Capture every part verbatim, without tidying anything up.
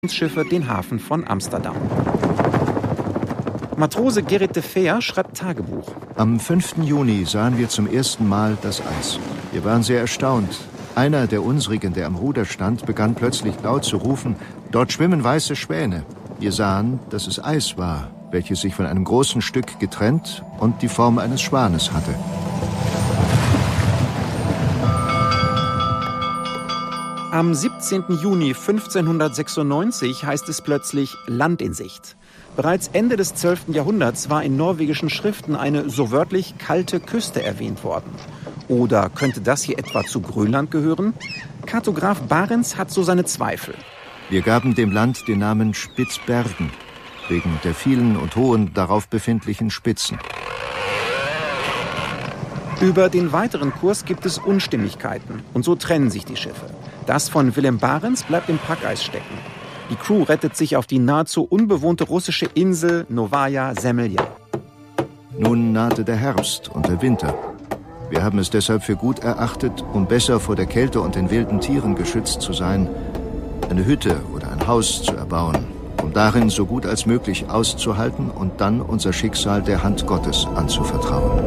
Schiffe den Hafen von Amsterdam. Matrose Gerrit de Veer schreibt Tagebuch. Am fünften Juni sahen wir zum ersten Mal das Eis. Wir waren sehr erstaunt. Einer der unsrigen, der am Ruder stand, begann plötzlich laut zu rufen, dort schwimmen weiße Schwäne. Wir sahen, dass es Eis war, welches sich von einem großen Stück getrennt und die Form eines Schwanes hatte. Am siebzehnten Juni fünfzehnhundertsechsundneunzig heißt es plötzlich Land in Sicht. Bereits Ende des zwölften Jahrhunderts war in norwegischen Schriften eine so wörtlich kalte Küste erwähnt worden. Oder könnte das hier etwa zu Grönland gehören? Kartograf Barents hat so seine Zweifel. Wir gaben dem Land den Namen Spitzbergen, wegen der vielen und hohen darauf befindlichen Spitzen. Über den weiteren Kurs gibt es Unstimmigkeiten und so trennen sich die Schiffe. Das von Willem Barents bleibt im Packeis stecken. Die Crew rettet sich auf die nahezu unbewohnte russische Insel Novaja Zemlja. Nun nahte der Herbst und der Winter. Wir haben es deshalb für gut erachtet, um besser vor der Kälte und den wilden Tieren geschützt zu sein, eine Hütte oder ein Haus zu erbauen, um darin so gut als möglich auszuhalten und dann unser Schicksal der Hand Gottes anzuvertrauen.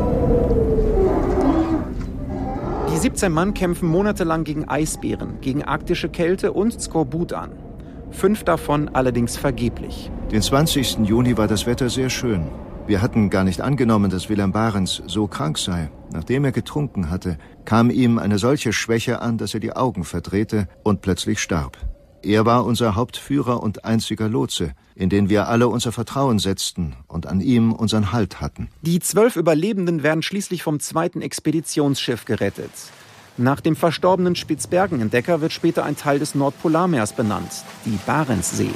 Die siebzehn Mann kämpfen monatelang gegen Eisbären, gegen arktische Kälte und Skorbut an. Fünf davon allerdings vergeblich. Den zwanzigsten Juni war das Wetter sehr schön. Wir hatten gar nicht angenommen, dass Willem Barents so krank sei. Nachdem er getrunken hatte, kam ihm eine solche Schwäche an, dass er die Augen verdrehte und plötzlich starb. Er war unser Hauptführer und einziger Lotse, in den wir alle unser Vertrauen setzten und an ihm unseren Halt hatten. Die zwölf Überlebenden werden schließlich vom zweiten Expeditionsschiff gerettet. Nach dem verstorbenen Spitzbergen-Entdecker wird später ein Teil des Nordpolarmeers benannt, die Barentssee.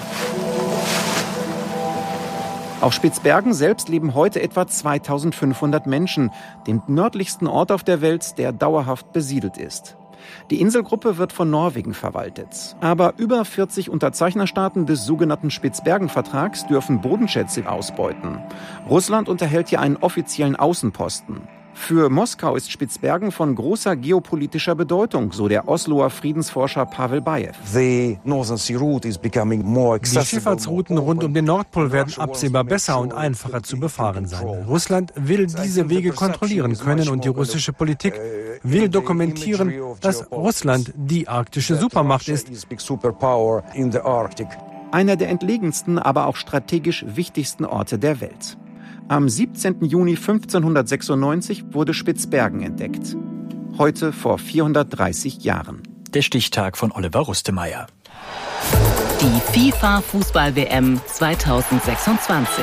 Auf Spitzbergen selbst leben heute etwa zweitausendfünfhundert Menschen, dem nördlichsten Ort auf der Welt, der dauerhaft besiedelt ist. Die Inselgruppe wird von Norwegen verwaltet. Aber über vierzig Unterzeichnerstaaten des sogenannten Spitzbergen-Vertrags dürfen Bodenschätze ausbeuten. Russland unterhält hier einen offiziellen Außenposten. Für Moskau ist Spitzbergen von großer geopolitischer Bedeutung, so der Osloer Friedensforscher Pavel Bajew. Die Schifffahrtsrouten rund um den Nordpol werden absehbar besser und einfacher zu befahren sein. Russland will diese Wege kontrollieren können und die russische Politik will dokumentieren, dass Russland die arktische Supermacht ist. Einer der entlegensten, aber auch strategisch wichtigsten Orte der Welt. Am siebzehnten Juni fünfzehnhundertsechsundneunzig wurde Spitzbergen entdeckt. Heute vor vierhundertdreißig Jahren. Der Stichtag von Oliver Rustemeyer. Die FIFA-Fußball-W M zweitausendsechsundzwanzig.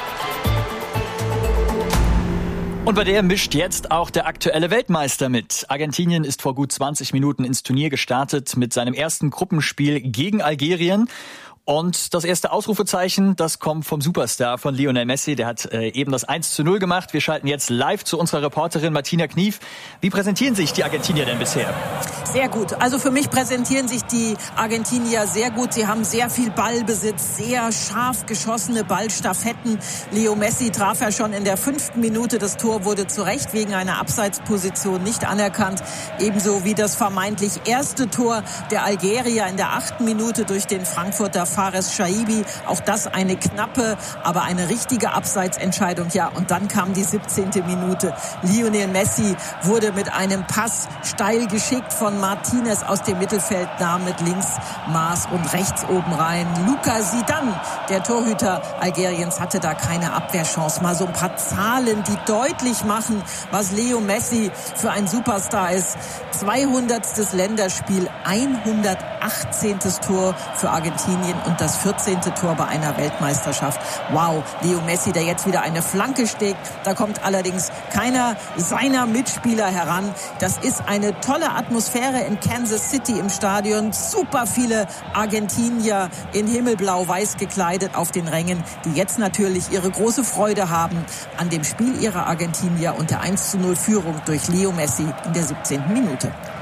Und bei der mischt jetzt auch der aktuelle Weltmeister mit. Argentinien ist vor gut zwanzig Minuten ins Turnier gestartet mit seinem ersten Gruppenspiel gegen Algerien. Und das erste Ausrufezeichen, das kommt vom Superstar von Lionel Messi. Der hat äh, eben das eins zu null gemacht. Wir schalten jetzt live zu unserer Reporterin Martina Knief. Wie präsentieren sich die Argentinier denn bisher? Sehr gut. Also für mich präsentieren sich die Argentinier sehr gut. Sie haben sehr viel Ballbesitz, sehr scharf geschossene Ballstaffetten. Leo Messi traf ja schon in der fünften Minute. Das Tor wurde zu Recht wegen einer Abseitsposition nicht anerkannt. Ebenso wie das vermeintlich erste Tor der Algerier in der achten Minute durch den Frankfurter Fares Shaibi, auch das eine knappe, aber eine richtige Abseitsentscheidung. Ja, und dann kam die siebzehnte Minute. Lionel Messi wurde mit einem Pass steil geschickt von Martinez aus dem Mittelfeld, nahm mit links Maß und rechts oben rein. Luka Zidane, der Torhüter Algeriens, hatte da keine Abwehrchance. Mal so ein paar Zahlen, die deutlich machen, was Leo Messi für ein Superstar ist. zweihundertstes Länderspiel, hundertachtzehntes Tor für Argentinien und das vierzehnte Tor bei einer Weltmeisterschaft. Wow, Leo Messi, der jetzt wieder eine Flanke schlägt. Da kommt allerdings keiner seiner Mitspieler heran. Das ist eine tolle Atmosphäre in Kansas City im Stadion. Super viele Argentinier in himmelblau-weiß gekleidet auf den Rängen, die jetzt natürlich ihre große Freude haben an dem Spiel ihrer Argentinier und der eins zu null Führung durch Leo Messi in der siebzehnten Minute.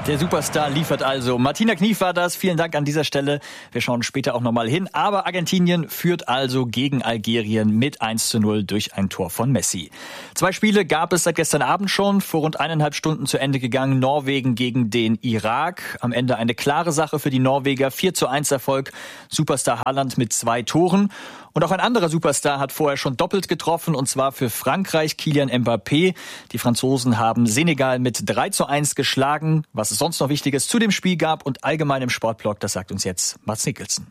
Der Superstar liefert also. Martina Knief war das. Vielen Dank an dieser Stelle. Wir schauen später auch nochmal hin. Aber Argentinien führt also gegen Algerien mit eins zu null durch ein Tor von Messi. Zwei Spiele gab es seit gestern Abend schon, vor rund eineinhalb Stunden zu Ende gegangen. Norwegen gegen den Irak. Am Ende eine klare Sache für die Norweger. vier zu eins Erfolg. Superstar Haaland mit zwei Toren. Und auch ein anderer Superstar hat vorher schon doppelt getroffen, und zwar für Frankreich, Kylian Mbappé. Die Franzosen haben Senegal mit drei zu eins geschlagen. Was es sonst noch Wichtiges zu dem Spiel gab und allgemein im Sportblog, das sagt uns jetzt Mats Nicholson.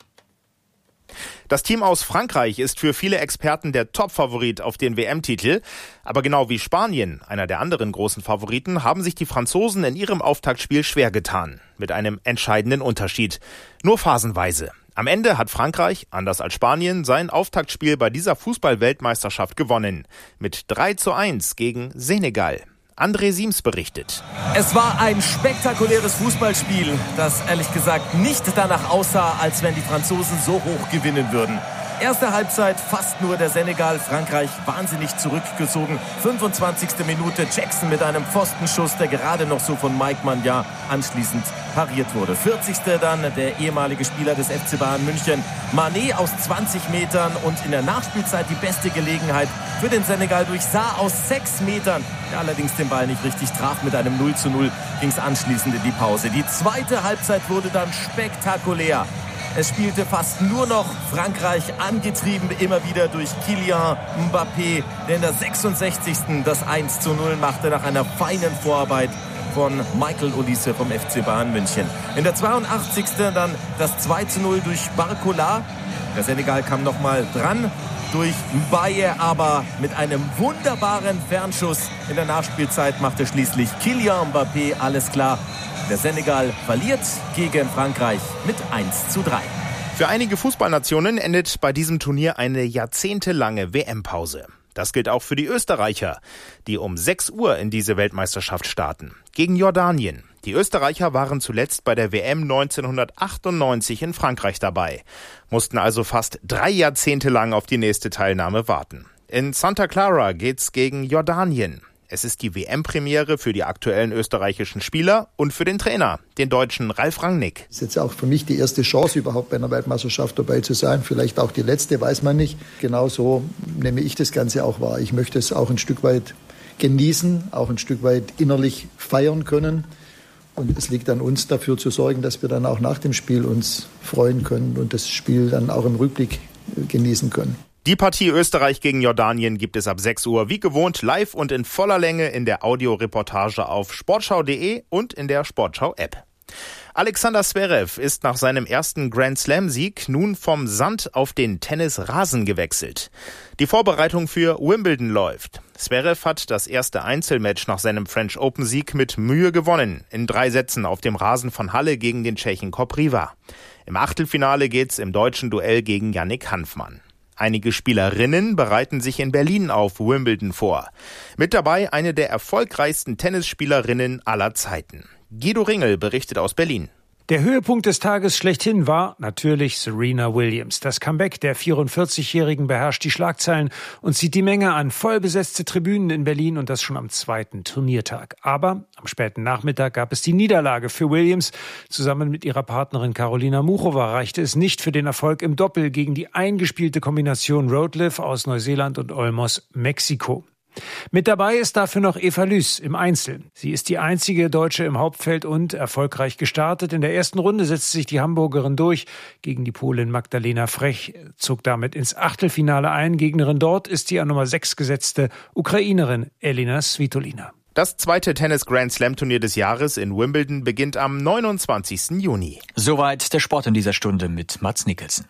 Das Team aus Frankreich ist für viele Experten der Top-Favorit auf den W M-Titel. Aber genau wie Spanien, einer der anderen großen Favoriten, haben sich die Franzosen in ihrem Auftaktspiel schwer getan. Mit einem entscheidenden Unterschied. Nur phasenweise. Am Ende hat Frankreich, anders als Spanien, sein Auftaktspiel bei dieser Fußball-Weltmeisterschaft gewonnen. Mit drei zu eins gegen Senegal. André Siems berichtet. Es war ein spektakuläres Fußballspiel, das ehrlich gesagt nicht danach aussah, als wenn die Franzosen so hoch gewinnen würden. Erste Halbzeit fast nur der Senegal, Frankreich wahnsinnig zurückgezogen. fünfundzwanzigste Minute Jackson mit einem Pfostenschuss, der gerade noch so von Mike Maignan anschließend pariert wurde. vierzigste dann der ehemalige Spieler des F C Bayern München, Mané aus zwanzig Metern, und in der Nachspielzeit die beste Gelegenheit für den Senegal durch Sarr aus sechs Metern, der allerdings den Ball nicht richtig traf. Mit einem null zu null ging es anschließend in die Pause. Die zweite Halbzeit wurde dann spektakulär. Es spielte fast nur noch Frankreich, angetrieben immer wieder durch Kylian Mbappé, der in der sechsundsechzigsten das eins zu null machte nach einer feinen Vorarbeit von Michael Olise vom F C Bayern München. In der zweiundachtzigsten dann das zwei zu null durch Barcola. Der Senegal kam nochmal dran durch Mbaye, aber mit einem wunderbaren Fernschuss in der Nachspielzeit machte schließlich Kylian Mbappé alles klar. Der Senegal verliert gegen Frankreich mit eins zu drei. Für einige Fußballnationen endet bei diesem Turnier eine jahrzehntelange W M-Pause. Das gilt auch für die Österreicher, die um sechs Uhr in diese Weltmeisterschaft starten. Gegen Jordanien. Die Österreicher waren zuletzt bei der W M neunzehnhundertachtundneunzig in Frankreich dabei, mussten also fast drei Jahrzehnte lang auf die nächste Teilnahme warten. In Santa Clara geht's gegen Jordanien. Es ist die W M-Premiere für die aktuellen österreichischen Spieler und für den Trainer, den Deutschen Ralf Rangnick. Das ist jetzt auch für mich die erste Chance, überhaupt bei einer Weltmeisterschaft dabei zu sein. Vielleicht auch die letzte, weiß man nicht. Genauso nehme ich das Ganze auch wahr. Ich möchte es auch ein Stück weit genießen, auch ein Stück weit innerlich feiern können. Und es liegt an uns, dafür zu sorgen, dass wir dann auch nach dem Spiel uns freuen können und das Spiel dann auch im Rückblick genießen können. Die Partie Österreich gegen Jordanien gibt es ab sechs Uhr wie gewohnt live und in voller Länge in der Audioreportage auf sportschau punkt de und in der Sportschau-App. Alexander Zverev ist nach seinem ersten Grand-Slam-Sieg nun vom Sand auf den Tennisrasen gewechselt. Die Vorbereitung für Wimbledon läuft. Zverev hat das erste Einzelmatch nach seinem French Open-Sieg mit Mühe gewonnen, in drei Sätzen auf dem Rasen von Halle gegen den Tschechen Kopriva. Im Achtelfinale geht's im deutschen Duell gegen Yannick Hanfmann. Einige Spielerinnen bereiten sich in Berlin auf Wimbledon vor. Mit dabei eine der erfolgreichsten Tennisspielerinnen aller Zeiten. Guido Ringel berichtet aus Berlin. Der Höhepunkt des Tages schlechthin war natürlich Serena Williams. Das Comeback der vierundvierzigjährigen beherrscht die Schlagzeilen und zieht die Menge an vollbesetzte Tribünen in Berlin, und das schon am zweiten Turniertag. Aber am späten Nachmittag gab es die Niederlage für Williams. Zusammen mit ihrer Partnerin Karolina Muchova reichte es nicht für den Erfolg im Doppel gegen die eingespielte Kombination Roetlev aus Neuseeland und Olmos, Mexiko. Mit dabei ist dafür noch Eva Lüß im Einzel. Sie ist die einzige Deutsche im Hauptfeld und erfolgreich gestartet. In der ersten Runde setzte sich die Hamburgerin durch gegen die Polin Magdalena Frech, zog damit ins Achtelfinale ein. Gegnerin dort ist die an Nummer sechs gesetzte Ukrainerin Elina Svitolina. Das zweite Tennis-Grand-Slam-Turnier des Jahres in Wimbledon beginnt am neunundzwanzigsten Juni. Soweit der Sport in dieser Stunde mit Mats Nicholson.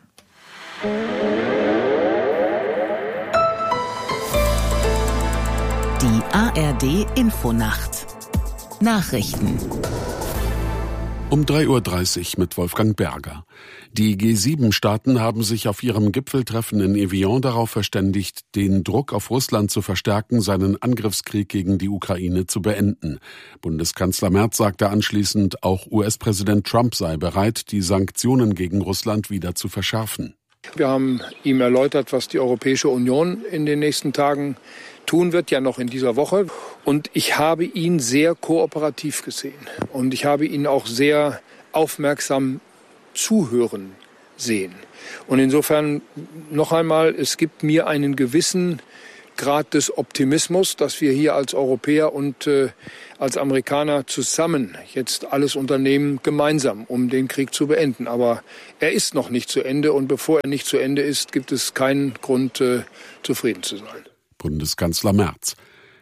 Die A R D-Infonacht. Nachrichten. Um drei Uhr dreißig mit Wolfgang Berger. Die G sieben Staaten haben sich auf ihrem Gipfeltreffen in Evian darauf verständigt, den Druck auf Russland zu verstärken, seinen Angriffskrieg gegen die Ukraine zu beenden. Bundeskanzler Merz sagte anschließend, auch U S-Präsident Trump sei bereit, die Sanktionen gegen Russland wieder zu verschärfen. Wir haben ihm erläutert, was die Europäische Union in den nächsten Tagen tun wird, ja noch in dieser Woche. Und ich habe ihn sehr kooperativ gesehen. Und ich habe ihn auch sehr aufmerksam zuhören sehen. Und insofern noch einmal, es gibt mir einen gewissen Grad des Optimismus, dass wir hier als Europäer und äh, als Amerikaner zusammen jetzt alles unternehmen, gemeinsam, um den Krieg zu beenden. Aber er ist noch nicht zu Ende und bevor er nicht zu Ende ist, gibt es keinen Grund, äh, zufrieden zu sein. Bundeskanzler Merz.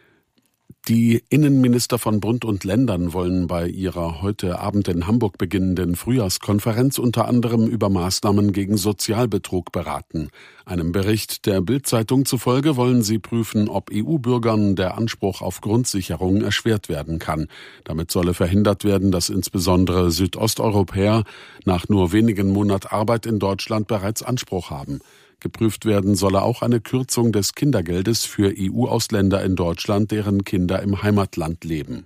Die Innenminister von Bund und Ländern wollen bei ihrer heute Abend in Hamburg beginnenden Frühjahrskonferenz unter anderem über Maßnahmen gegen Sozialbetrug beraten. Einem Bericht der Bild-Zeitung zufolge wollen sie prüfen, ob E U-Bürgern der Anspruch auf Grundsicherung erschwert werden kann. Damit solle verhindert werden, dass insbesondere Südosteuropäer nach nur wenigen Monaten Arbeit in Deutschland bereits Anspruch haben. Geprüft werden solle auch eine Kürzung des Kindergeldes für E U-Ausländer in Deutschland, deren Kinder im Heimatland leben.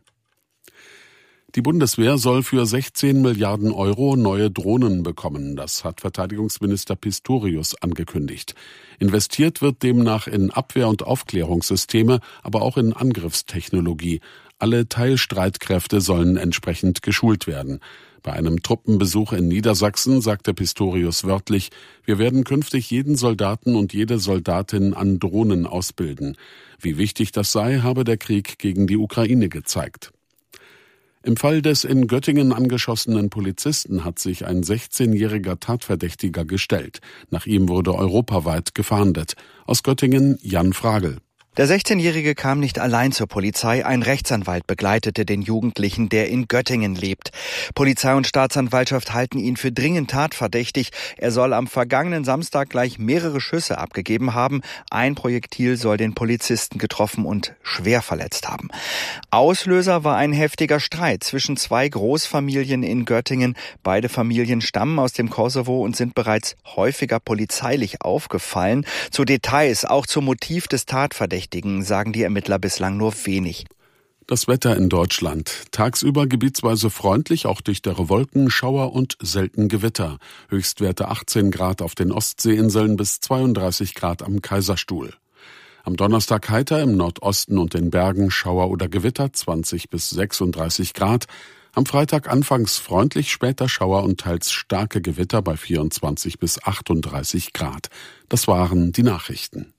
Die Bundeswehr soll für sechzehn Milliarden Euro neue Drohnen bekommen. Das hat Verteidigungsminister Pistorius angekündigt. Investiert wird demnach in Abwehr- und Aufklärungssysteme, aber auch in Angriffstechnologie. Alle Teilstreitkräfte sollen entsprechend geschult werden. Bei einem Truppenbesuch in Niedersachsen sagte Pistorius wörtlich: Wir werden künftig jeden Soldaten und jede Soldatin an Drohnen ausbilden. Wie wichtig das sei, habe der Krieg gegen die Ukraine gezeigt. Im Fall des in Göttingen angeschossenen Polizisten hat sich ein sechzehnjähriger Tatverdächtiger gestellt. Nach ihm wurde europaweit gefahndet. Aus Göttingen Jan Fragel. Der sechzehnjährige kam nicht allein zur Polizei. Ein Rechtsanwalt begleitete den Jugendlichen, der in Göttingen lebt. Polizei und Staatsanwaltschaft halten ihn für dringend tatverdächtig. Er soll am vergangenen Samstag gleich mehrere Schüsse abgegeben haben. Ein Projektil soll den Polizisten getroffen und schwer verletzt haben. Auslöser war ein heftiger Streit zwischen zwei Großfamilien in Göttingen. Beide Familien stammen aus dem Kosovo und sind bereits häufiger polizeilich aufgefallen. Zu Details, auch zum Motiv des Tatverdächtigen, sagen die Ermittler bislang nur wenig. Das Wetter in Deutschland. Tagsüber gebietsweise freundlich, auch dichtere Wolken, Schauer und selten Gewitter. Höchstwerte achtzehn Grad auf den Ostseeinseln bis zweiunddreißig Grad am Kaiserstuhl. Am Donnerstag heiter, im Nordosten und den Bergen Schauer oder Gewitter, zwanzig bis sechsunddreißig Grad. Am Freitag anfangs freundlich, später Schauer und teils starke Gewitter bei vierundzwanzig bis achtunddreißig Grad. Das waren die Nachrichten.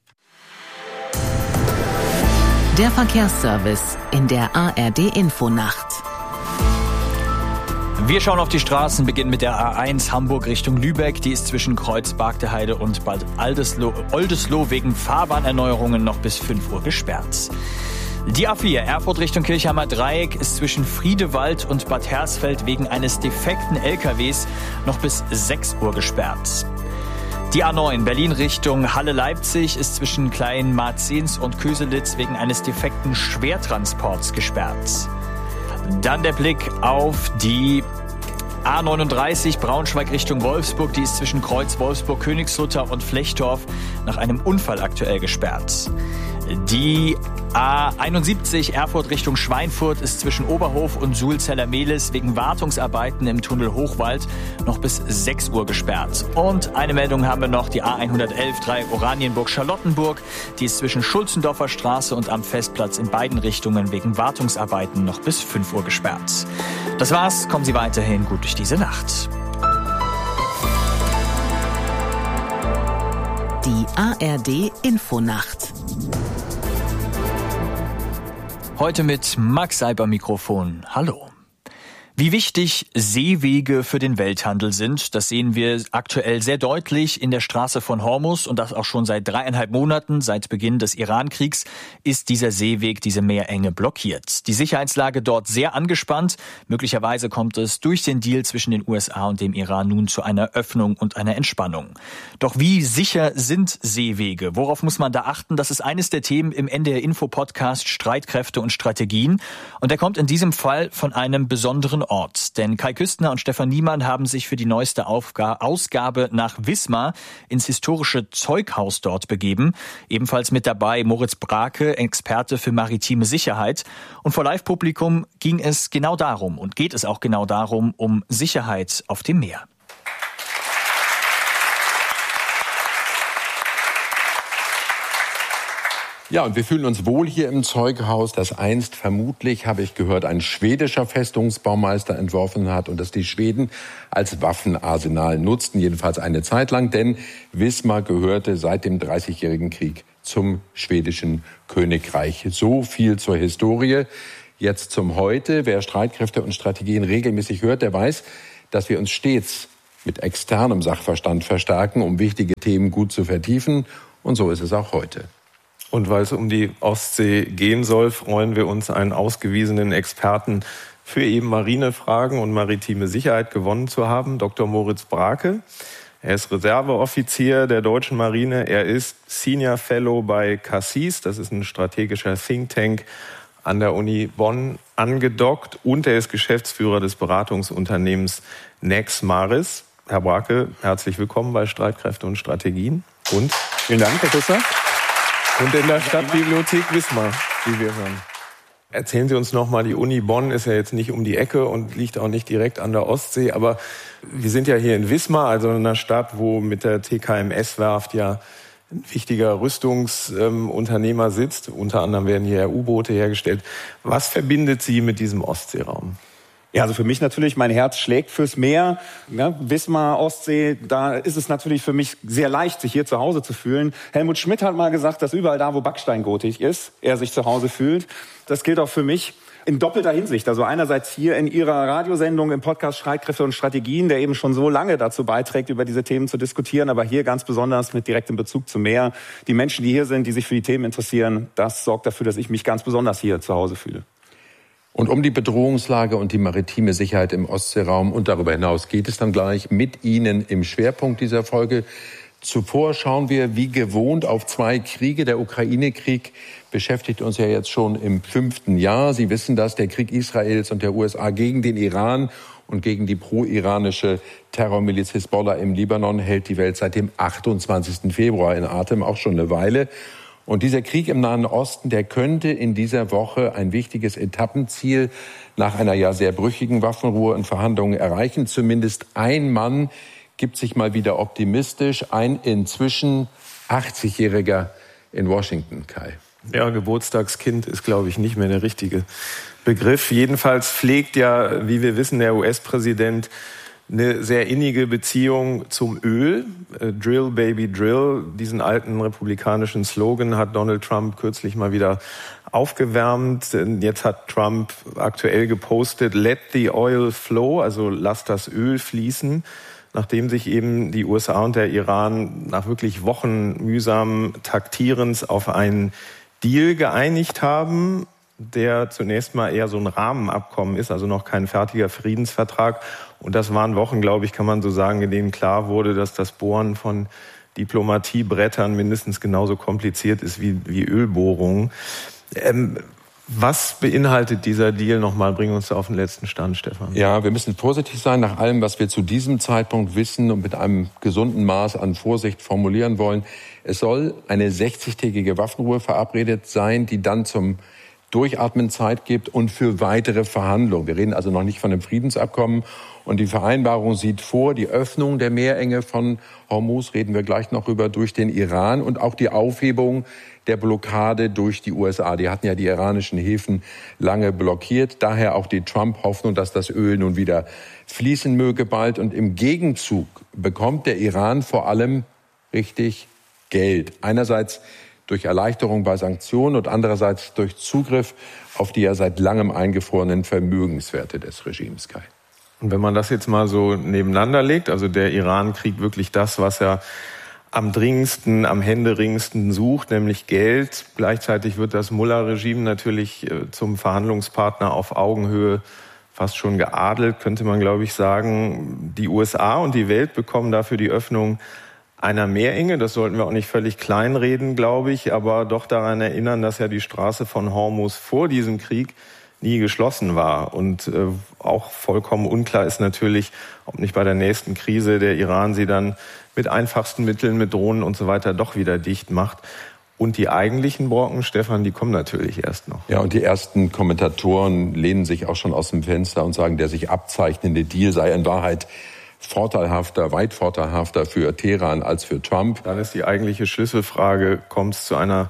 Der Verkehrsservice in der A R D-Infonacht. Wir schauen auf die Straßen, beginnen mit der A eins Hamburg Richtung Lübeck. Die ist zwischen Kreuz Bargteheide und Bad Oldesloe, Oldesloe wegen Fahrbahnerneuerungen noch bis fünf Uhr gesperrt. Die A vier Erfurt Richtung Kirchheimer Dreieck ist zwischen Friedewald und Bad Hersfeld wegen eines defekten L K Ws noch bis sechs Uhr gesperrt. Die A neun Berlin Richtung Halle-Leipzig ist zwischen Klein-Marzahns und Köselitz wegen eines defekten Schwertransports gesperrt. Dann der Blick auf die A neununddreißig Braunschweig Richtung Wolfsburg. Die ist zwischen Kreuz Wolfsburg, Königslutter und Flechdorf nach einem Unfall aktuell gesperrt. Die A einundsiebzig Erfurt Richtung Schweinfurt ist zwischen Oberhof und Suhl-Zellermehlis wegen Wartungsarbeiten im Tunnel Hochwald noch bis sechs Uhr gesperrt. Und eine Meldung haben wir noch, die A hundertelf drei Oranienburg-Charlottenburg. Die ist zwischen Schulzendorfer Straße und am Festplatz in beiden Richtungen wegen Wartungsarbeiten noch bis fünf Uhr gesperrt. Das war's, kommen Sie weiterhin gut durch diese Nacht. Die A R D-Infonacht. Heute mit Max Seiber Mikrofon. Hallo. Wie wichtig Seewege für den Welthandel sind, das sehen wir aktuell sehr deutlich in der Straße von Hormuz und das auch schon seit dreieinhalb Monaten, seit Beginn des Iran-Kriegs, ist dieser Seeweg, diese Meerenge blockiert. Die Sicherheitslage dort sehr angespannt. Möglicherweise kommt es durch den Deal zwischen den U S A und dem Iran nun zu einer Öffnung und einer Entspannung. Doch wie sicher sind Seewege? Worauf muss man da achten? Das ist eines der Themen im N D R-Info-Podcast Streitkräfte und Strategien. Und der kommt in diesem Fall von einem besonderen Ort. Denn Kai Küstner und Stefan Niemann haben sich für die neueste Aufga- Ausgabe nach Wismar ins historische Zeughaus dort begeben. Ebenfalls mit dabei Moritz Brake, Experte für maritime Sicherheit. Und vor Live-Publikum ging es genau darum und geht es auch genau darum, um Sicherheit auf dem Meer. Ja, und wir fühlen uns wohl hier im Zeughaus, das einst vermutlich, habe ich gehört, ein schwedischer Festungsbaumeister entworfen hat und das die Schweden als Waffenarsenal nutzten, jedenfalls eine Zeit lang, denn Wismar gehörte seit dem Dreißigjährigen Krieg zum schwedischen Königreich. So viel zur Historie. Jetzt zum Heute. Wer Streitkräfte und Strategien regelmäßig hört, der weiß, dass wir uns stets mit externem Sachverstand verstärken, um wichtige Themen gut zu vertiefen. Und so ist es auch heute. Und weil es um die Ostsee gehen soll, freuen wir uns, einen ausgewiesenen Experten für eben Marinefragen und maritime Sicherheit gewonnen zu haben, Doktor Moritz Brake. Er ist Reserveoffizier der deutschen Marine. Er ist Senior Fellow bei CASIS, das ist ein strategischer Think Tank an der Uni Bonn, angedockt. Und er ist Geschäftsführer des Beratungsunternehmens Nexmaris. Herr Brake, herzlich willkommen bei Streitkräfte und Strategien. Und vielen Dank, Herr Kusser. Und in der Stadtbibliothek Wismar, wie wir hören. Erzählen Sie uns noch mal, die Uni Bonn ist ja jetzt nicht um die Ecke und liegt auch nicht direkt an der Ostsee, aber wir sind ja hier in Wismar, also in einer Stadt, wo mit der T K M S-Werft ja ein wichtiger Rüstungsunternehmer ähm, sitzt. Unter anderem werden hier U-Boote hergestellt. Was verbindet Sie mit diesem Ostseeraum? Ja, also für mich natürlich, mein Herz schlägt fürs Meer. Ja, Wismar, Ostsee, da ist es natürlich für mich sehr leicht, sich hier zu Hause zu fühlen. Helmut Schmidt hat mal gesagt, dass überall da, wo Backstein gotig ist, er sich zu Hause fühlt. Das gilt auch für mich in doppelter Hinsicht. Also einerseits hier in Ihrer Radiosendung im Podcast Streitkräfte und Strategien, der eben schon so lange dazu beiträgt, über diese Themen zu diskutieren, aber hier ganz besonders mit direktem Bezug zum Meer. Die Menschen, die hier sind, die sich für die Themen interessieren, das sorgt dafür, dass ich mich ganz besonders hier zu Hause fühle. Und um die Bedrohungslage und die maritime Sicherheit im Ostseeraum und darüber hinaus geht es dann gleich mit Ihnen im Schwerpunkt dieser Folge. Zuvor schauen wir wie gewohnt auf zwei Kriege. Der Ukraine-Krieg beschäftigt uns ja jetzt schon im fünften Jahr. Sie wissen das, der Krieg Israels und der U S A gegen den Iran und gegen die pro-iranische Terrormiliz Hisbollah im Libanon hält die Welt seit dem achtundzwanzigsten Februar in Atem, auch schon eine Weile. Und dieser Krieg im Nahen Osten, der könnte in dieser Woche ein wichtiges Etappenziel nach einer ja sehr brüchigen Waffenruhe und Verhandlungen erreichen. Zumindest ein Mann gibt sich mal wieder optimistisch, ein inzwischen achtzigjähriger in Washington, Kai. Ja, Geburtstagskind ist, glaube ich, nicht mehr der richtige Begriff. Jedenfalls pflegt ja, wie wir wissen, der U S-Präsident eine sehr innige Beziehung zum Öl. Drill, Baby, Drill. Diesen alten republikanischen Slogan hat Donald Trump kürzlich mal wieder aufgewärmt. Jetzt hat Trump aktuell gepostet, let the oil flow, also lass das Öl fließen, nachdem sich eben die U S A und der Iran nach wirklich Wochen mühsamen Taktierens auf einen Deal geeinigt haben, der zunächst mal eher so ein Rahmenabkommen ist, also noch kein fertiger Friedensvertrag. Und das waren Wochen, glaube ich, kann man so sagen, in denen klar wurde, dass das Bohren von Diplomatiebrettern mindestens genauso kompliziert ist wie, wie Ölbohrungen. Ähm, was beinhaltet dieser Deal nochmal? Bring uns da auf den letzten Stand, Stefan. Ja, wir müssen vorsichtig sein nach allem, was wir zu diesem Zeitpunkt wissen und mit einem gesunden Maß an Vorsicht formulieren wollen. Es soll eine sechzigtägige Waffenruhe verabredet sein, die dann zum Durchatmen Zeit gibt und für weitere Verhandlungen. Wir reden also noch nicht von einem Friedensabkommen. Und die Vereinbarung sieht vor, die Öffnung der Meerenge von Hormuz, reden wir gleich noch rüber, durch den Iran und auch die Aufhebung der Blockade durch die U S A. Die hatten ja die iranischen Häfen lange blockiert. Daher auch die Trump-Hoffnung, dass das Öl nun wieder fließen möge bald. Und im Gegenzug bekommt der Iran vor allem richtig Geld. Einerseits durch Erleichterung bei Sanktionen und andererseits durch Zugriff auf die ja seit langem eingefrorenen Vermögenswerte des Regimes, Kai. Und wenn man das jetzt mal so nebeneinander legt, also der Iran kriegt wirklich das, was er am dringendsten, am händeringsten sucht, nämlich Geld. Gleichzeitig wird das Mullah-Regime natürlich zum Verhandlungspartner auf Augenhöhe fast schon geadelt, könnte man, glaube ich, sagen. Die U S A und die Welt bekommen dafür die Öffnung einer Meerenge. Das sollten wir auch nicht völlig kleinreden, glaube ich, aber doch daran erinnern, dass ja die Straße von Hormuz vor diesem Krieg nie geschlossen war. Und äh, auch vollkommen unklar ist natürlich, ob nicht bei der nächsten Krise der Iran sie dann mit einfachsten Mitteln, mit Drohnen und so weiter doch wieder dicht macht. Und die eigentlichen Brocken, Stefan, die kommen natürlich erst noch. Ja, und die ersten Kommentatoren lehnen sich auch schon aus dem Fenster und sagen, der sich abzeichnende Deal sei in Wahrheit vorteilhafter, weit vorteilhafter für Teheran als für Trump. Dann ist die eigentliche Schlüsselfrage, kommt es zu einer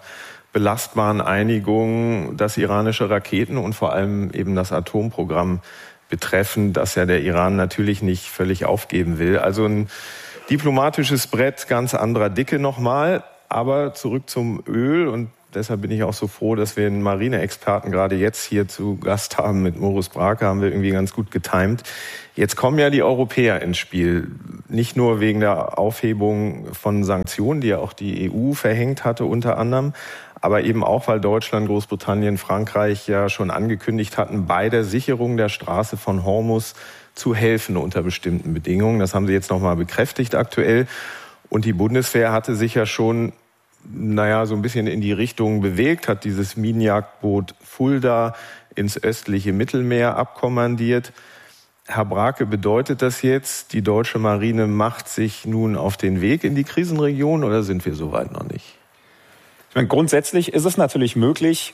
belastbaren Einigung, dass iranische Raketen und vor allem eben das Atomprogramm betreffen, das ja der Iran natürlich nicht völlig aufgeben will. Also ein diplomatisches Brett ganz anderer Dicke nochmal. Aber zurück zum Öl, und deshalb bin ich auch so froh, dass wir einen Marineexperten gerade jetzt hier zu Gast haben. Mit Morus Brake haben wir irgendwie ganz gut getimt. Jetzt kommen ja die Europäer ins Spiel. Nicht nur wegen der Aufhebung von Sanktionen, die ja auch die E U verhängt hatte unter anderem, aber eben auch, weil Deutschland, Großbritannien, Frankreich ja schon angekündigt hatten, bei der Sicherung der Straße von Hormuz zu helfen unter bestimmten Bedingungen. Das haben sie jetzt nochmal bekräftigt aktuell. Und die Bundeswehr hatte sich ja schon, naja, so ein bisschen in die Richtung bewegt, hat dieses Minenjagdboot Fulda ins östliche Mittelmeer abkommandiert. Herr Brake, bedeutet das jetzt, die deutsche Marine macht sich nun auf den Weg in die Krisenregion, oder sind wir so weit noch nicht? Ich meine, grundsätzlich ist es natürlich möglich,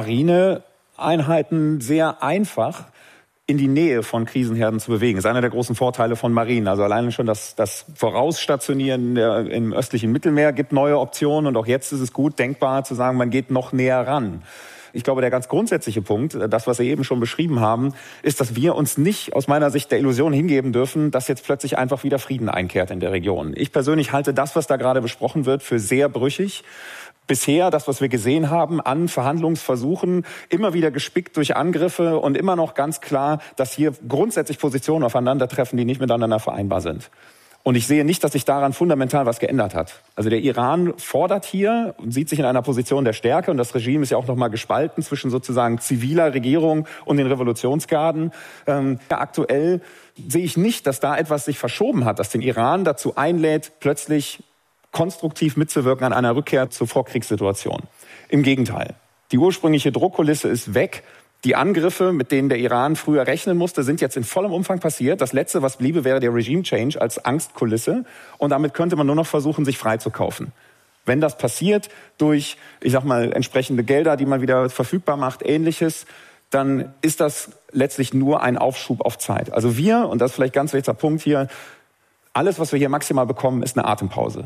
Marineeinheiten sehr einfach in die Nähe von Krisenherden zu bewegen. Das ist einer der großen Vorteile von Marinen. Also alleine schon das, das Vorausstationieren der, im östlichen Mittelmeer gibt neue Optionen. Und auch jetzt ist es gut denkbar zu sagen, man geht noch näher ran. Ich glaube, der ganz grundsätzliche Punkt, das, was Sie eben schon beschrieben haben, ist, dass wir uns nicht aus meiner Sicht der Illusion hingeben dürfen, dass jetzt plötzlich einfach wieder Frieden einkehrt in der Region. Ich persönlich halte das, was da gerade besprochen wird, für sehr brüchig. Bisher, das, was wir gesehen haben an Verhandlungsversuchen, immer wieder gespickt durch Angriffe und immer noch ganz klar, dass hier grundsätzlich Positionen aufeinandertreffen, die nicht miteinander vereinbar sind. Und ich sehe nicht, dass sich daran fundamental was geändert hat. Also der Iran fordert hier und sieht sich in einer Position der Stärke. Und das Regime ist ja auch noch mal gespalten zwischen sozusagen ziviler Regierung und den Revolutionsgarden. Ähm, aktuell sehe ich nicht, dass da etwas sich verschoben hat, das den Iran dazu einlädt, plötzlich konstruktiv mitzuwirken an einer Rückkehr zur Vorkriegssituation. Im Gegenteil. Die ursprüngliche Druckkulisse ist weg. Die Angriffe, mit denen der Iran früher rechnen musste, sind jetzt in vollem Umfang passiert. Das Letzte, was bliebe, wäre der Regime Change als Angstkulisse. Und damit könnte man nur noch versuchen, sich freizukaufen. Wenn das passiert durch, ich sag mal, entsprechende Gelder, die man wieder verfügbar macht, Ähnliches, dann ist das letztlich nur ein Aufschub auf Zeit. Also wir, und das ist vielleicht ganz wichtiger Punkt hier, alles, was wir hier maximal bekommen, ist eine Atempause.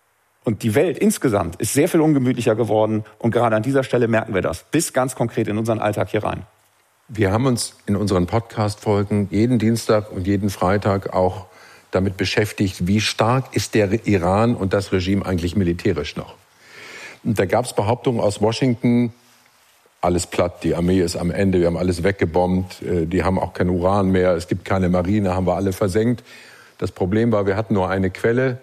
Und die Welt insgesamt ist sehr viel ungemütlicher geworden. Und gerade an dieser Stelle merken wir das, bis ganz konkret in unseren Alltag hier rein. Wir haben uns in unseren Podcast-Folgen jeden Dienstag und jeden Freitag auch damit beschäftigt, wie stark ist der Iran und das Regime eigentlich militärisch noch. Und da gab es Behauptungen aus Washington, alles platt, die Armee ist am Ende, wir haben alles weggebombt, die haben auch kein Uran mehr, es gibt keine Marine, haben wir alle versenkt. Das Problem war, wir hatten nur eine Quelle,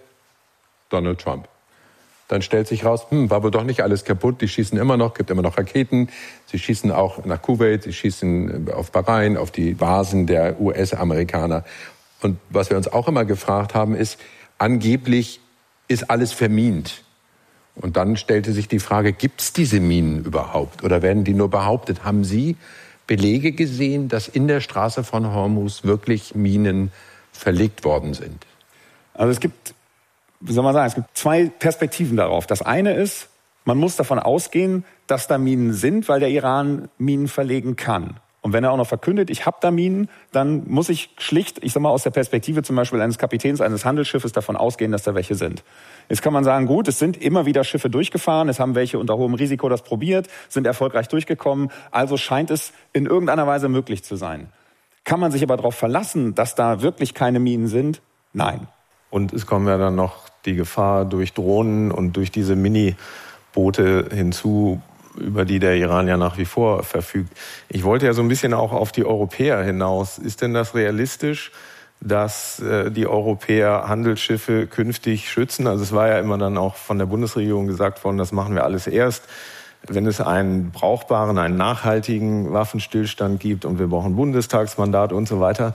Donald Trump. Dann stellt sich raus, hm, war wohl doch nicht alles kaputt, die schießen immer noch, gibt immer noch Raketen, sie schießen auch nach Kuwait, sie schießen auf Bahrain, auf die Basen der U S-Amerikaner. Und was wir uns auch immer gefragt haben, ist, angeblich ist alles vermint. Und dann stellte sich die Frage, gibt es diese Minen überhaupt oder werden die nur behauptet? Haben Sie Belege gesehen, dass in der Straße von Hormuz wirklich Minen verlegt worden sind? Also es gibt Wie soll man sagen, es gibt zwei Perspektiven darauf. Das eine ist, man muss davon ausgehen, dass da Minen sind, weil der Iran Minen verlegen kann. Und wenn er auch noch verkündet, ich habe da Minen, dann muss ich schlicht, ich sag mal aus der Perspektive zum Beispiel eines Kapitäns eines Handelsschiffes davon ausgehen, dass da welche sind. Jetzt kann man sagen, gut, es sind immer wieder Schiffe durchgefahren, es haben welche unter hohem Risiko das probiert, sind erfolgreich durchgekommen, also scheint es in irgendeiner Weise möglich zu sein. Kann man sich aber darauf verlassen, dass da wirklich keine Minen sind? Nein. Und es kommen ja dann noch die Gefahr durch Drohnen und durch diese Mini-Boote hinzu, über die der Iran ja nach wie vor verfügt. Ich wollte ja so ein bisschen auch auf die Europäer hinaus. Ist denn das realistisch, dass äh, die Europäer Handelsschiffe künftig schützen? Also es war ja immer dann auch von der Bundesregierung gesagt worden, das machen wir alles erst, wenn es einen brauchbaren, einen nachhaltigen Waffenstillstand gibt und wir brauchen ein Bundestagsmandat und so weiter.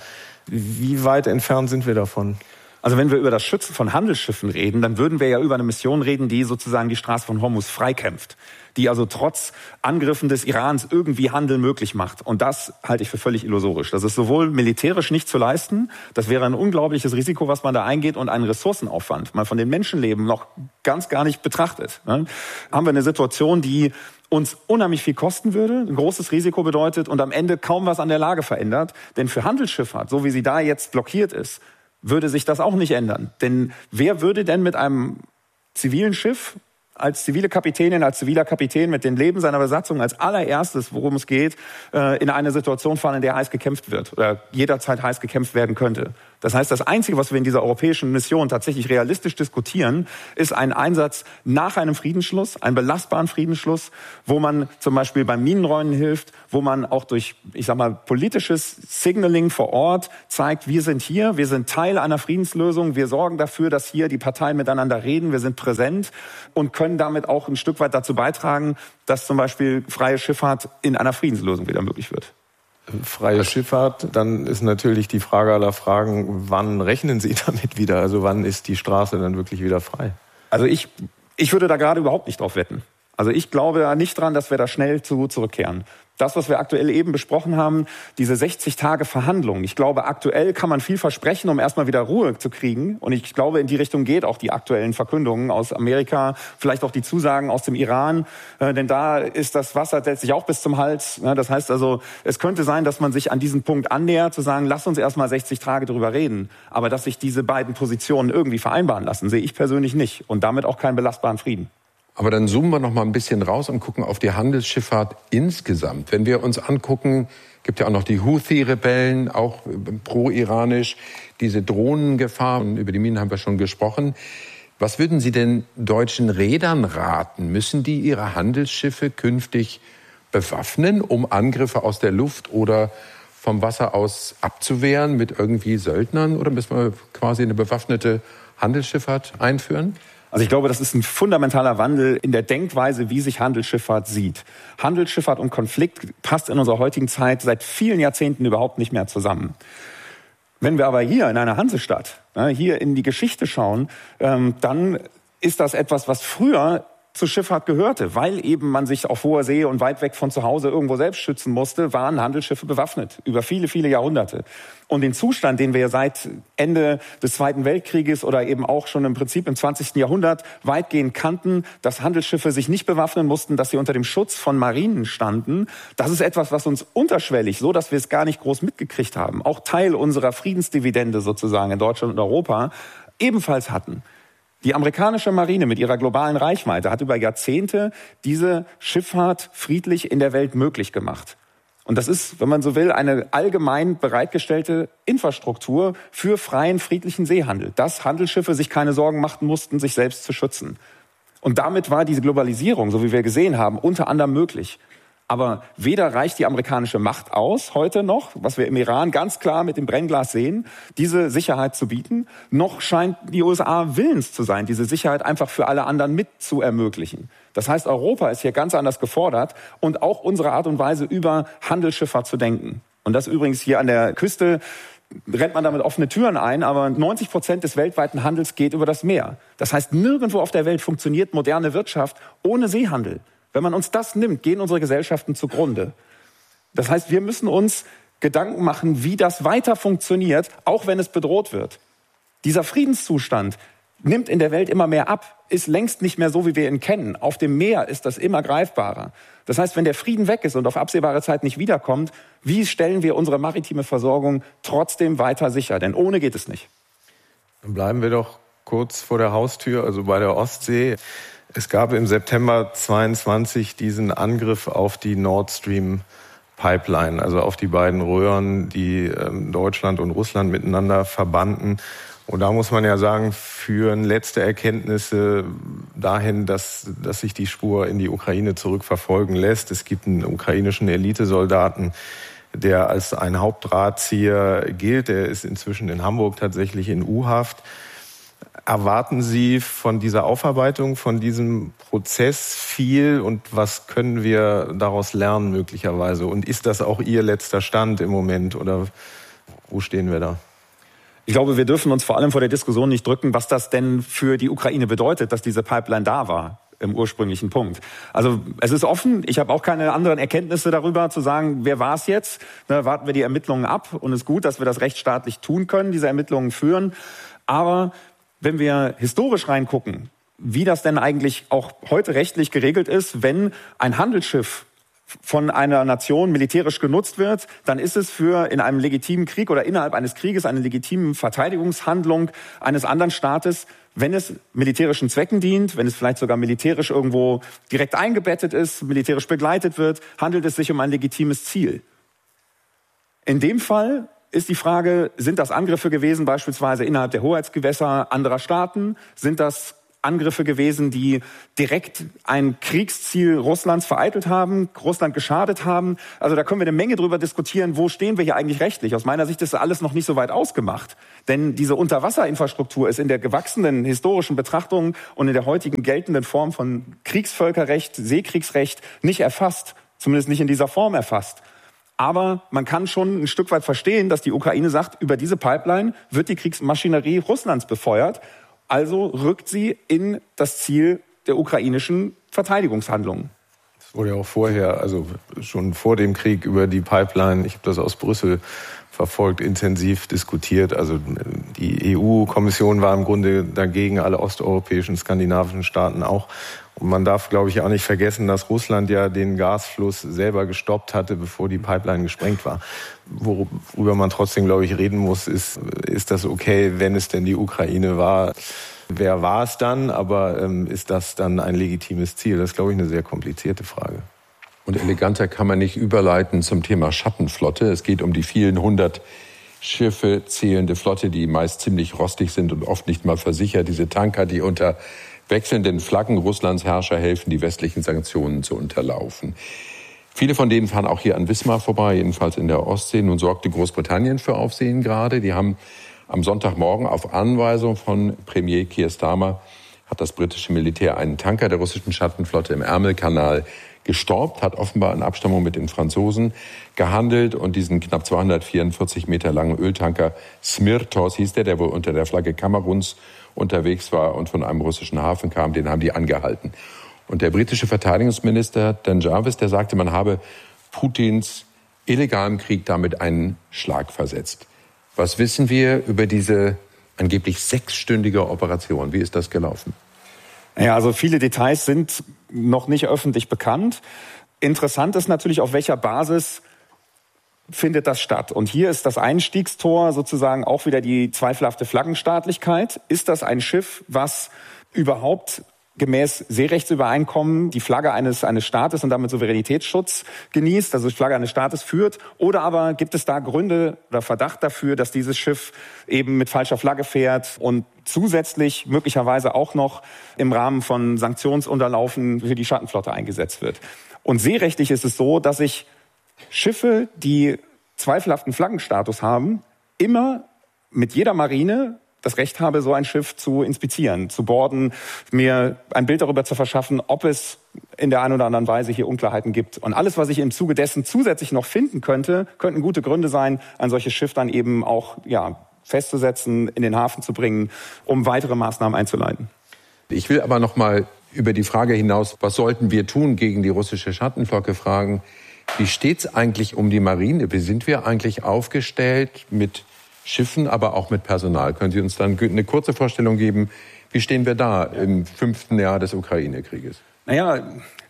Wie weit entfernt sind wir davon? Also wenn wir über das Schützen von Handelsschiffen reden, dann würden wir ja über eine Mission reden, die sozusagen die Straße von Hormuz freikämpft, die also trotz Angriffen des Irans irgendwie Handel möglich macht. Und das halte ich für völlig illusorisch. Das ist sowohl militärisch nicht zu leisten, das wäre ein unglaubliches Risiko, was man da eingeht, und einen Ressourcenaufwand, man von den Menschenleben noch ganz gar nicht betrachtet. Ne? Haben wir eine Situation, die uns unheimlich viel kosten würde, ein großes Risiko bedeutet und am Ende kaum was an der Lage verändert. Denn für Handelsschifffahrt, so wie sie da jetzt blockiert ist, würde sich das auch nicht ändern. Denn wer würde denn mit einem zivilen Schiff als zivile Kapitänin, als ziviler Kapitän mit dem Leben seiner Besatzung als allererstes, worum es geht, in eine Situation fahren, in der heiß gekämpft wird oder jederzeit heiß gekämpft werden könnte. Das heißt, das Einzige, was wir in dieser europäischen Mission tatsächlich realistisch diskutieren, ist ein Einsatz nach einem Friedensschluss, einen belastbaren Friedensschluss, wo man zum Beispiel beim Minenräumen hilft, wo man auch durch, ich sag mal, politisches Signaling vor Ort zeigt, wir sind hier, wir sind Teil einer Friedenslösung, wir sorgen dafür, dass hier die Parteien miteinander reden, wir sind präsent und können damit auch ein Stück weit dazu beitragen, dass zum Beispiel freie Schifffahrt in einer Friedenslösung wieder möglich wird. Freie Schifffahrt, dann ist natürlich die Frage aller Fragen, wann rechnen Sie damit wieder? Also wann ist die Straße dann wirklich wieder frei? Also ich, ich würde da gerade überhaupt nicht drauf wetten. Also ich glaube da nicht dran, dass wir da schnell zu zurückkehren. Das, was wir aktuell eben besprochen haben, diese sechzig Tage Verhandlungen. Ich glaube, aktuell kann man viel versprechen, um erstmal wieder Ruhe zu kriegen. Und ich glaube, in die Richtung geht auch die aktuellen Verkündungen aus Amerika, vielleicht auch die Zusagen aus dem Iran. Äh, denn da ist das Wasser letztlich auch bis zum Hals. Ja, das heißt also, es könnte sein, dass man sich an diesen Punkt annähert, zu sagen, lass uns erstmal sechzig Tage drüber reden. Aber dass sich diese beiden Positionen irgendwie vereinbaren lassen, sehe ich persönlich nicht. Und damit auch keinen belastbaren Frieden. Aber dann zoomen wir noch mal ein bisschen raus und gucken auf die Handelsschifffahrt insgesamt. Wenn wir uns angucken, gibt ja auch noch die Houthi-Rebellen, auch pro-iranisch, diese Drohnengefahr, und über die Minen haben wir schon gesprochen. Was würden Sie denn deutschen Reedern raten? Müssen die ihre Handelsschiffe künftig bewaffnen, um Angriffe aus der Luft oder vom Wasser aus abzuwehren mit irgendwie Söldnern? Oder müssen wir quasi eine bewaffnete Handelsschifffahrt einführen? Also ich glaube, das ist ein fundamentaler Wandel in der Denkweise, wie sich Handelsschifffahrt sieht. Handelsschifffahrt und Konflikt passt in unserer heutigen Zeit seit vielen Jahrzehnten überhaupt nicht mehr zusammen. Wenn wir aber hier in einer Hansestadt, hier in die Geschichte schauen, dann ist das etwas, was früher zur Schifffahrt gehörte, weil eben man sich auf hoher See und weit weg von zu Hause irgendwo selbst schützen musste, waren Handelsschiffe bewaffnet über viele, viele Jahrhunderte. Und den Zustand, den wir seit Ende des Zweiten Weltkrieges oder eben auch schon im Prinzip im zwanzigsten Jahrhundert weitgehend kannten, dass Handelsschiffe sich nicht bewaffnen mussten, dass sie unter dem Schutz von Marinen standen, das ist etwas, was uns unterschwellig, so dass wir es gar nicht groß mitgekriegt haben, auch Teil unserer Friedensdividende sozusagen in Deutschland und Europa, ebenfalls hatten. Die amerikanische Marine mit ihrer globalen Reichweite hat über Jahrzehnte diese Schifffahrt friedlich in der Welt möglich gemacht. Und das ist, wenn man so will, eine allgemein bereitgestellte Infrastruktur für freien, friedlichen Seehandel, dass Handelsschiffe sich keine Sorgen machen mussten, sich selbst zu schützen. Und damit war diese Globalisierung, so wie wir gesehen haben, unter anderem möglich. Aber weder reicht die amerikanische Macht aus, heute noch, was wir im Iran ganz klar mit dem Brennglas sehen, diese Sicherheit zu bieten, noch scheint die U S A willens zu sein, diese Sicherheit einfach für alle anderen mit zu ermöglichen. Das heißt, Europa ist hier ganz anders gefordert und auch unsere Art und Weise, über Handelsschifffahrt zu denken. Und das übrigens hier an der Küste rennt man damit offene Türen ein, aber neunzig Prozent des weltweiten Handels geht über das Meer. Das heißt, nirgendwo auf der Welt funktioniert moderne Wirtschaft ohne Seehandel. Wenn man uns das nimmt, gehen unsere Gesellschaften zugrunde. Das heißt, wir müssen uns Gedanken machen, wie das weiter funktioniert, auch wenn es bedroht wird. Dieser Friedenszustand nimmt in der Welt immer mehr ab, ist längst nicht mehr so, wie wir ihn kennen. Auf dem Meer ist das immer greifbarer. Das heißt, wenn der Frieden weg ist und auf absehbare Zeit nicht wiederkommt, wie stellen wir unsere maritime Versorgung trotzdem weiter sicher? Denn ohne geht es nicht. Dann bleiben wir doch kurz vor der Haustür, also bei der Ostsee. Es gab im September zweiundzwanzig diesen Angriff auf die Nord Stream Pipeline, also auf die beiden Röhren, die ähm, Deutschland und Russland miteinander verbanden. Und da muss man ja sagen, führen letzte Erkenntnisse dahin, dass, dass sich die Spur in die Ukraine zurückverfolgen lässt. Es gibt einen ukrainischen Elitesoldaten, der als ein Hauptdrahtzieher gilt. Der ist inzwischen in Hamburg tatsächlich in U-Haft. Erwarten Sie von dieser Aufarbeitung, von diesem Prozess viel und was können wir daraus lernen möglicherweise? Und ist das auch Ihr letzter Stand im Moment oder wo stehen wir da? Ich glaube, wir dürfen uns vor allem vor der Diskussion nicht drücken, was das denn für die Ukraine bedeutet, dass diese Pipeline da war im ursprünglichen Punkt. Also es ist offen, ich habe auch keine anderen Erkenntnisse darüber, zu sagen, wer war es jetzt? Da warten wir die Ermittlungen ab und es ist gut, dass wir das rechtsstaatlich tun können, diese Ermittlungen führen. Aber wenn wir historisch reingucken, wie das denn eigentlich auch heute rechtlich geregelt ist, wenn ein Handelsschiff von einer Nation militärisch genutzt wird, dann ist es für in einem legitimen Krieg oder innerhalb eines Krieges eine legitime Verteidigungshandlung eines anderen Staates wenn es militärischen Zwecken dient, wenn es vielleicht sogar militärisch irgendwo direkt eingebettet ist, militärisch begleitet wird, handelt es sich um ein legitimes Ziel. In dem Fall ist die Frage, sind das Angriffe gewesen, beispielsweise innerhalb der Hoheitsgewässer anderer Staaten? Sind das Angriffe gewesen, die direkt ein Kriegsziel Russlands vereitelt haben, Russland geschadet haben? Also da können wir eine Menge drüber diskutieren, wo stehen wir hier eigentlich rechtlich? Aus meiner Sicht ist alles noch nicht so weit ausgemacht. Denn diese Unterwasserinfrastruktur ist in der gewachsenen historischen Betrachtung und in der heutigen geltenden Form von Kriegsvölkerrecht, Seekriegsrecht nicht erfasst. Zumindest nicht in dieser Form erfasst. Aber man kann schon ein Stück weit verstehen, dass die Ukraine sagt, über diese Pipeline wird die Kriegsmaschinerie Russlands befeuert. Also rückt sie in das Ziel der ukrainischen Verteidigungshandlungen. Es wurde ja auch vorher, also schon vor dem Krieg über die Pipeline, ich habe das aus Brüssel verfolgt, intensiv diskutiert. Also die E U-Kommission war im Grunde dagegen, alle osteuropäischen, skandinavischen Staaten auch. Und man darf, glaube ich, auch nicht vergessen, dass Russland ja den Gasfluss selber gestoppt hatte, bevor die Pipeline gesprengt war. Worüber man trotzdem, glaube ich, reden muss, ist, ist das okay, wenn es denn die Ukraine war? Wer war es dann? Aber ähm, ist das dann ein legitimes Ziel? Das ist, glaube ich, eine sehr komplizierte Frage. Und eleganter kann man nicht überleiten zum Thema Schattenflotte. Es geht um die vielen hundert Schiffe zählende Flotte, die meist ziemlich rostig sind und oft nicht mal versichert. Diese Tanker, die unter wechselnden Flaggen Russlands Herrscher helfen, die westlichen Sanktionen zu unterlaufen. Viele von denen fahren auch hier an Wismar vorbei, jedenfalls in der Ostsee. Nun sorgte Großbritannien für Aufsehen gerade. Die haben am Sonntagmorgen auf Anweisung von Premier Keir Starmer hat das britische Militär einen Tanker der russischen Schattenflotte im Ärmelkanal gestoppt, hat offenbar in Abstimmung mit den Franzosen gehandelt und diesen knapp zweihundertvierundvierzig Meter langen Öltanker Smirtos hieß der, der wohl unter der Flagge Kameruns unterwegs war und von einem russischen Hafen kam, den haben die angehalten. Und der britische Verteidigungsminister Dan Jarvis, der sagte, man habe Putins illegalem Krieg damit einen Schlag versetzt. Was wissen wir über diese angeblich sechsstündige Operation? Wie ist das gelaufen? Ja, also viele Details sind noch nicht öffentlich bekannt. Interessant ist natürlich, auf welcher Basis findet das statt. Und hier ist das Einstiegstor sozusagen auch wieder die zweifelhafte Flaggenstaatlichkeit. Ist das ein Schiff, was überhaupt gemäß Seerechtsübereinkommen die Flagge eines, eines Staates und damit Souveränitätsschutz genießt, also die Flagge eines Staates führt? Oder aber gibt es da Gründe oder Verdacht dafür, dass dieses Schiff eben mit falscher Flagge fährt und zusätzlich möglicherweise auch noch im Rahmen von Sanktionsunterlaufen für die Schattenflotte eingesetzt wird? Und seerechtlich ist es so, dass sich Schiffe, die zweifelhaften Flaggenstatus haben, immer mit jeder Marine das Recht habe, so ein Schiff zu inspizieren, zu boarden, mir ein Bild darüber zu verschaffen, ob es in der einen oder anderen Weise hier Unklarheiten gibt. Und alles, was ich im Zuge dessen zusätzlich noch finden könnte, könnten gute Gründe sein, ein solches Schiff dann eben auch ja, festzusetzen, in den Hafen zu bringen, um weitere Maßnahmen einzuleiten. Ich will aber noch mal über die Frage hinaus, was sollten wir tun gegen die russische Schattenflotte, fragen, wie steht's eigentlich um die Marine? Wie sind wir eigentlich aufgestellt mit Schiffen, aber auch mit Personal? Können Sie uns dann eine kurze Vorstellung geben, wie stehen wir da im fünften Jahr des Ukraine-Krieges? Naja,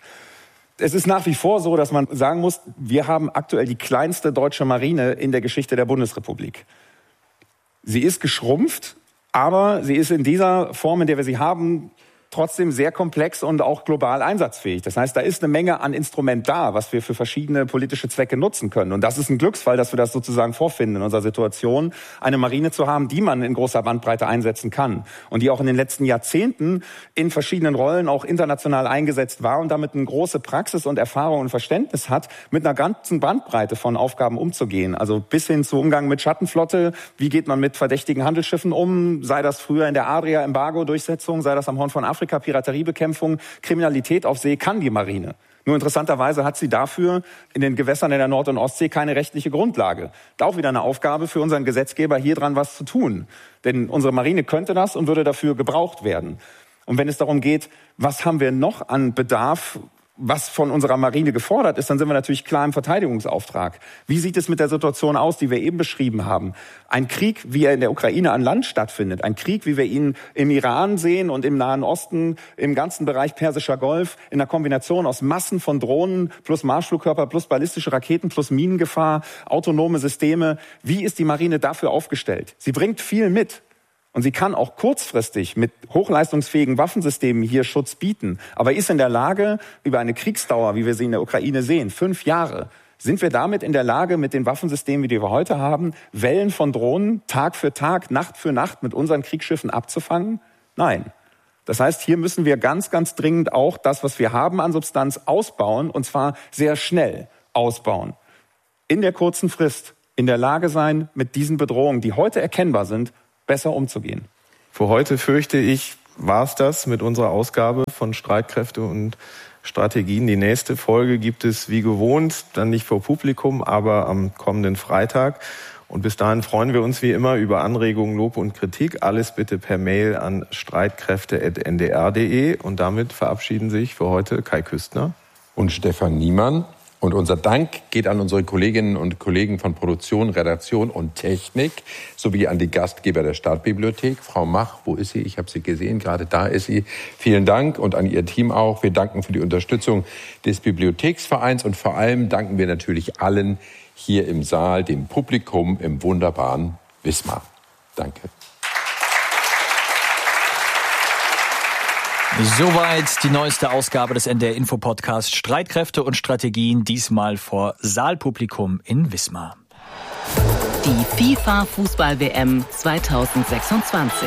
es ist nach wie vor so, dass man sagen muss, wir haben aktuell die kleinste deutsche Marine in der Geschichte der Bundesrepublik. Sie ist geschrumpft, aber sie ist in dieser Form, in der wir sie haben, trotzdem sehr komplex und auch global einsatzfähig. Das heißt, da ist eine Menge an Instrument da, was wir für verschiedene politische Zwecke nutzen können. Und das ist ein Glücksfall, dass wir das sozusagen vorfinden in unserer Situation, eine Marine zu haben, die man in großer Bandbreite einsetzen kann und die auch in den letzten Jahrzehnten in verschiedenen Rollen auch international eingesetzt war und damit eine große Praxis und Erfahrung und Verständnis hat, mit einer ganzen Bandbreite von Aufgaben umzugehen. Also bis hin zu Umgang mit Schattenflotte, wie geht man mit verdächtigen Handelsschiffen um, sei das früher in der Adria-Embargo-Durchsetzung, sei das am Horn von Afrika, Pirateriebekämpfung, Kriminalität auf See kann die Marine. Nur interessanterweise hat sie dafür in den Gewässern in der Nord- und Ostsee keine rechtliche Grundlage. Da auch wieder eine Aufgabe für unseren Gesetzgeber, hier dran was zu tun. Denn unsere Marine könnte das und würde dafür gebraucht werden. Und wenn es darum geht, was haben wir noch an Bedarf, was von unserer Marine gefordert ist, dann sind wir natürlich klar im Verteidigungsauftrag. Wie sieht es mit der Situation aus, die wir eben beschrieben haben? Ein Krieg, wie er in der Ukraine an Land stattfindet, ein Krieg, wie wir ihn im Iran sehen und im Nahen Osten, im ganzen Bereich Persischer Golf, in einer Kombination aus Massen von Drohnen plus Marschflugkörper plus ballistische Raketen plus Minengefahr, autonome Systeme. Wie ist die Marine dafür aufgestellt? Sie bringt viel mit. Und sie kann auch kurzfristig mit hochleistungsfähigen Waffensystemen hier Schutz bieten. Aber ist in der Lage, über eine Kriegsdauer, wie wir sie in der Ukraine sehen, fünf Jahre, sind wir damit in der Lage, mit den Waffensystemen, die wir heute haben, Wellen von Drohnen Tag für Tag, Nacht für Nacht mit unseren Kriegsschiffen abzufangen? Nein. Das heißt, hier müssen wir ganz, ganz dringend auch das, was wir haben an Substanz, ausbauen, und zwar sehr schnell ausbauen. In der kurzen Frist in der Lage sein, mit diesen Bedrohungen, die heute erkennbar sind, besser umzugehen. Für heute, fürchte ich, war es das mit unserer Ausgabe von Streitkräfte und Strategien. Die nächste Folge gibt es wie gewohnt, dann nicht vor Publikum, aber am kommenden Freitag. Und bis dahin freuen wir uns wie immer über Anregungen, Lob und Kritik. Alles bitte per Mail an streitkräfte at n d r punkt d e. Und damit verabschieden sich für heute Kai Küstner und Stefan Niemann. Und unser Dank geht an unsere Kolleginnen und Kollegen von Produktion, Redaktion und Technik sowie an die Gastgeber der Stadtbibliothek. Frau Mach, wo ist sie? Ich habe sie gesehen, gerade da ist sie. Vielen Dank und an Ihr Team auch. Wir danken für die Unterstützung des Bibliotheksvereins und vor allem danken wir natürlich allen hier im Saal, dem Publikum im wunderbaren Wismar. Danke. Soweit die neueste Ausgabe des N D R-Info-Podcasts Streitkräfte und Strategien, diesmal vor Saalpublikum in Wismar. Die FIFA-Fußball-W M zweitausendsechsundzwanzig.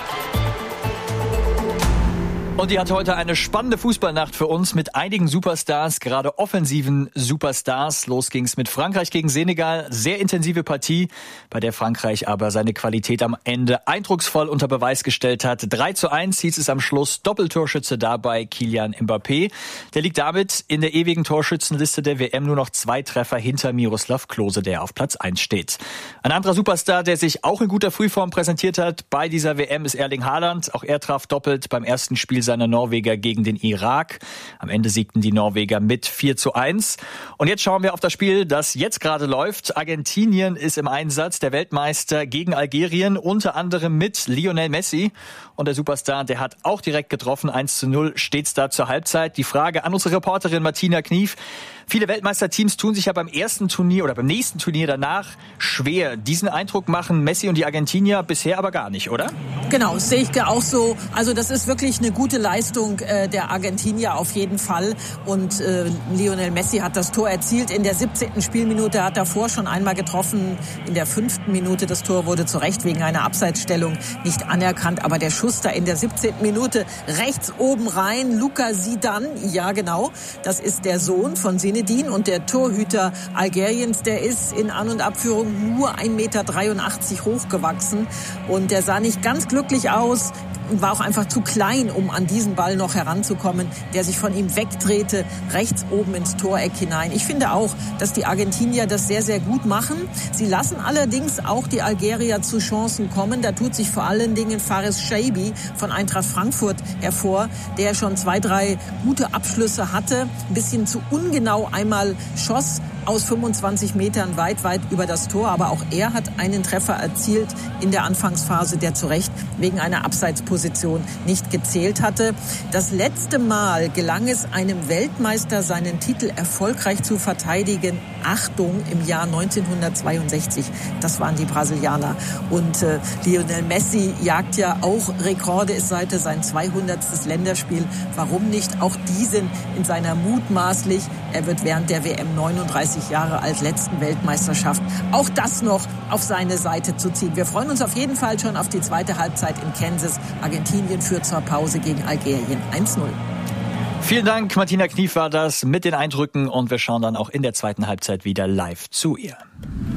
Und die hat heute eine spannende Fußballnacht für uns mit einigen Superstars, gerade offensiven Superstars. Los ging's mit Frankreich gegen Senegal. Sehr intensive Partie, bei der Frankreich aber seine Qualität am Ende eindrucksvoll unter Beweis gestellt hat. drei zu eins hieß es am Schluss. Doppeltorschütze dabei Kylian Mbappé. Der liegt damit in der ewigen Torschützenliste der W M nur noch zwei Treffer hinter Miroslav Klose, der auf Platz eins steht. Ein anderer Superstar, der sich auch in guter Frühform präsentiert hat bei dieser W M, ist Erling Haaland. Auch er traf doppelt beim ersten Spiel seiner Norweger gegen den Irak. Am Ende siegten die Norweger mit vier zu eins. Und jetzt schauen wir auf das Spiel, das jetzt gerade läuft. Argentinien ist im Einsatz, der Weltmeister gegen Algerien, unter anderem mit Lionel Messi. Und der Superstar, der hat auch direkt getroffen. eins zu null steht's da zur Halbzeit. Die Frage an unsere Reporterin Martina Knief. Viele Weltmeisterteams tun sich ja beim ersten Turnier oder beim nächsten Turnier danach schwer. Diesen Eindruck machen Messi und die Argentinier bisher aber gar nicht, oder? Genau, das sehe ich auch so. Also das ist wirklich eine gute Leistung äh, der Argentinier auf jeden Fall. Und äh, Lionel Messi hat das Tor erzielt. In der siebzehnten Spielminute hat davor schon einmal getroffen. In der fünften Minute das Tor wurde zu Recht wegen einer Abseitsstellung nicht anerkannt. Aber der Schuss da in der siebzehnten Minute rechts oben rein. Luka Zidane, ja genau, das ist der Sohn von Zinedine. Und der Torhüter Algeriens, der ist in An- und Abführung nur ein Meter dreiundachtzig hochgewachsen. Und der sah nicht ganz glücklich aus. War auch einfach zu klein, um an diesen Ball noch heranzukommen, der sich von ihm wegdrehte, rechts oben ins Toreck hinein. Ich finde auch, dass die Argentinier das sehr, sehr gut machen. Sie lassen allerdings auch die Algerier zu Chancen kommen. Da tut sich vor allen Dingen Fares Chaibi von Eintracht Frankfurt hervor, der schon zwei, drei gute Abschlüsse hatte. Ein bisschen zu ungenau einmal schoss aus fünfundzwanzig Metern weit, weit über das Tor. Aber auch er hat einen Treffer erzielt in der Anfangsphase, der zu Recht wegen einer Abseitsposition nicht gezählt hatte. Das letzte Mal gelang es einem Weltmeister, seinen Titel erfolgreich zu verteidigen. Achtung, im Jahr neunzehnhundertzweiundsechzig. Das waren die Brasilianer. Und äh, Lionel Messi jagt ja auch Rekorde, ist seit sein zweihundertstes Länderspiel. Warum nicht auch diesen in seiner mutmaßlich, er wird während der W M neununddreißig Jahre alt, letzten Weltmeisterschaft, auch das noch auf seine Seite zu ziehen. Wir freuen uns auf jeden Fall schon auf die zweite Halbzeit in Kansas. Argentinien führt zur Pause gegen Algerien eins null. Vielen Dank, Martina Knief war das mit den Eindrücken und wir schauen dann auch in der zweiten Halbzeit wieder live zu ihr.